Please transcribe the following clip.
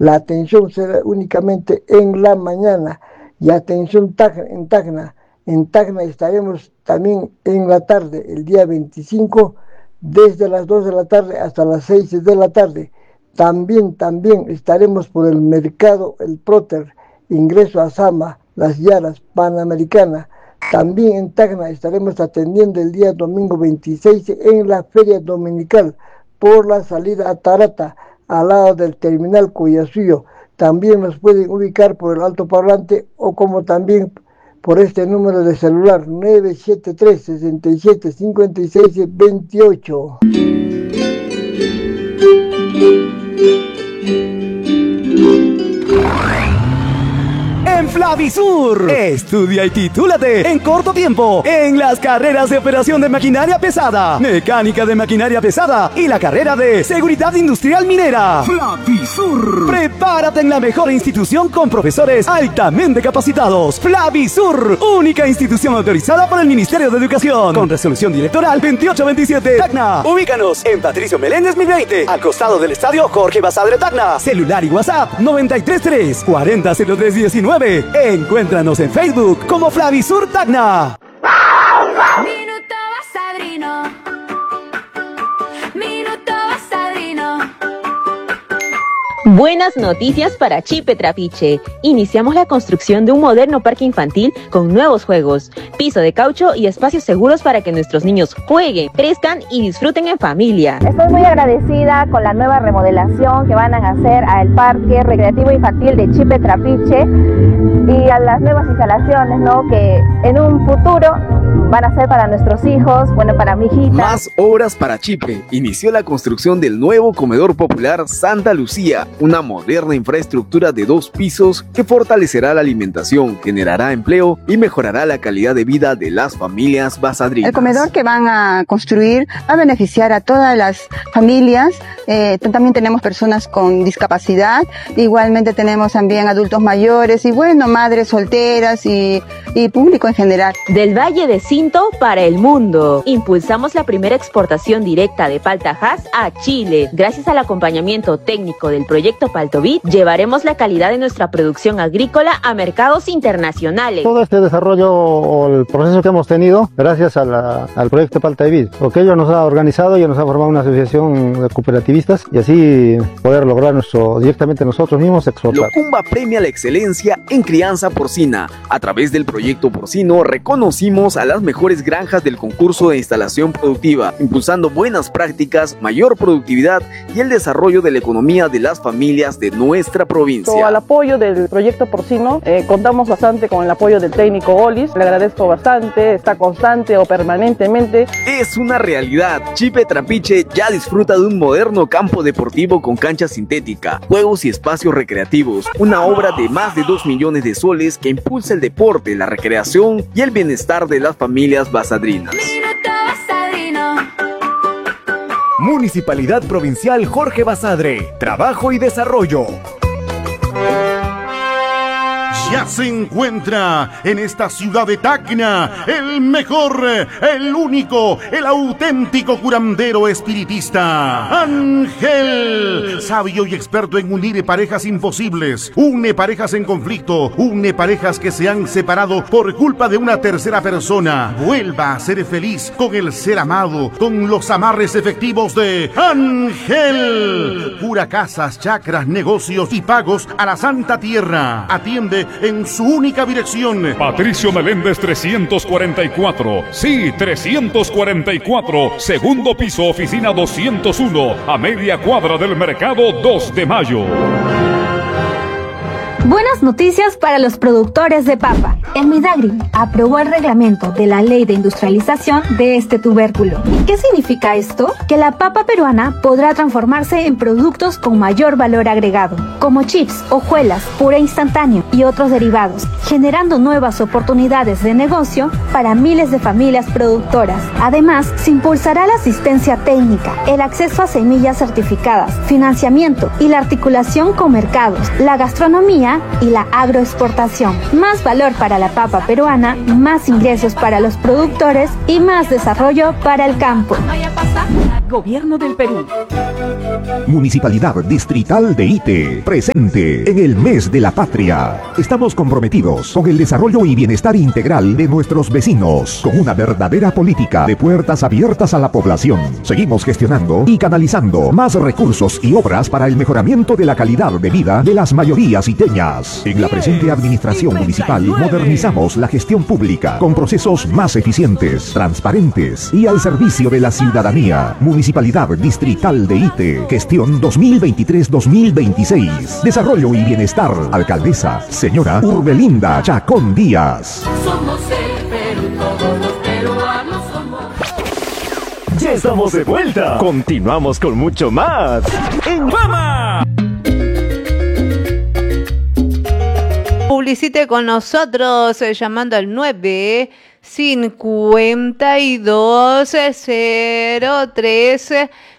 La atención será únicamente en la mañana. Y atención en Tacna. En Tacna estaremos también en la tarde, el día 25, desde las 2 de la tarde hasta las 6 de la tarde. También estaremos por el mercado El Próter, ingreso a Sama, Las Yaras, Panamericana. También en Tacna estaremos atendiendo el día domingo 26 en la Feria Dominical por la salida a Tarata, al lado del terminal Collasuyo. También nos pueden ubicar por el altoparlante o como también por este número de celular 973 67 56 28. En Flavisur, estudia y titúlate en corto tiempo en las carreras de operación de maquinaria pesada, mecánica de maquinaria pesada y la carrera de seguridad industrial minera. Flavisur. Prepárate en la mejor institución con profesores altamente capacitados. Flavisur, única institución autorizada por el Ministerio de Educación, con resolución directoral 2827. Tacna. Ubícanos en Patricio Meléndez 1020, al costado del estadio Jorge Basadre Tacna. Celular y WhatsApp 933 400319. Encuéntranos en Facebook como Flavisur Tacna. Minuto Basadrino. Minuto Basadrino. Buenas noticias para Chipe Trapiche. Iniciamos la construcción de un moderno parque infantil con nuevos juegos, piso de caucho y espacios seguros para que nuestros niños jueguen, crezcan y disfruten en familia. Estoy muy agradecida con la nueva remodelación que van a hacer al Parque Recreativo Infantil de Chipe Trapiche y a las nuevas instalaciones, ¿no?, que en un futuro van a ser para nuestros hijos, bueno, para mi hijita. Más obras para Chipe. Inició la construcción del nuevo comedor popular Santa Lucía, una moderna infraestructura de 2 pisos que fortalecerá la alimentación, generará empleo y mejorará la calidad de vida de las familias basadrinas. El comedor que van a construir va a beneficiar a todas las familias. También tenemos personas con discapacidad, igualmente tenemos también adultos mayores y bueno, madres solteras y público en general. Del Valle de Cinto para el mundo. Impulsamos la primera exportación directa de palta Hass a Chile. Gracias al acompañamiento técnico del proyecto Paltovit, llevaremos la calidad de nuestra producción agrícola a mercados internacionales. Todo este desarrollo o el proceso que hemos tenido gracias al proyecto Paltovit, porque ello nos ha organizado y nos ha formado una asociación de cooperativistas y así poder lograr directamente nosotros mismos exportar. Locumba premia la excelencia en crianza porcina. A través del proyecto porcino reconocimos a las mejores granjas del concurso de instalación productiva, impulsando buenas prácticas, mayor productividad y el desarrollo de la economía de las familias de nuestra provincia. Al apoyo del proyecto porcino, contamos bastante con el apoyo del técnico Olis, le agradezco bastante, está constante o permanentemente. Es una realidad, Chipe Trapiche ya disfruta de un moderno campo deportivo con cancha sintética, juegos y espacios recreativos, una obra de más de 2 millones de soles que impulsa el deporte, la recreación y el bienestar de las familias basadrinas. Minuto Basadrino. Municipalidad Provincial Jorge Basadre. Trabajo y desarrollo. Ya se encuentra en esta ciudad de Tacna el mejor, el único, el auténtico curandero espiritista, Ángel, sabio y experto en unir parejas imposibles, une parejas en conflicto, une parejas que se han separado por culpa de una tercera persona. Vuelva a ser feliz con el ser amado, con los amarres efectivos de Ángel. Cura casas, chacras, negocios y pagos a la Santa Tierra. Atiende en su única dirección. Patricio Meléndez 344. Sí, 344. Segundo piso, oficina 201. A media cuadra del mercado 2 de mayo. Buenas noticias para los productores de papa. El Midagri aprobó el reglamento de la ley de industrialización de este tubérculo. ¿Qué significa esto? Que la papa peruana podrá transformarse en productos con mayor valor agregado, como chips, hojuelas, puré instantáneo y otros derivados, generando nuevas oportunidades de negocio para miles de familias productoras. Además, se impulsará la asistencia técnica, el acceso a semillas certificadas, financiamiento y la articulación con mercados, la gastronomía peruana y la agroexportación. Más valor para la papa peruana, más ingresos para los productores y más desarrollo para el campo. Gobierno del Perú. Municipalidad Distrital de Ite, presente en el mes de la patria. Estamos comprometidos con el desarrollo y bienestar integral de nuestros vecinos, con una verdadera política de puertas abiertas a la población. Seguimos gestionando y canalizando más recursos y obras para el mejoramiento de la calidad de vida de las mayorías iteñas. En la presente administración municipal modernizamos la gestión pública con procesos más eficientes, transparentes y al servicio de la ciudadanía. Municipalidad Distrital de Ite, gestión 2023-2026. Desarrollo y bienestar. Alcaldesa, señora Urbelinda Chacón Díaz. Somos el Perú, todos los peruanos somos. Ya estamos de vuelta. Continuamos con mucho más en Fama. Publicite con nosotros llamando al 952-03